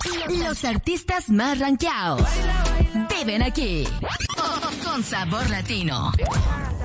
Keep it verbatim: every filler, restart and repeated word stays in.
Los artistas más rankeados viven aquí. Con Sabor Latino.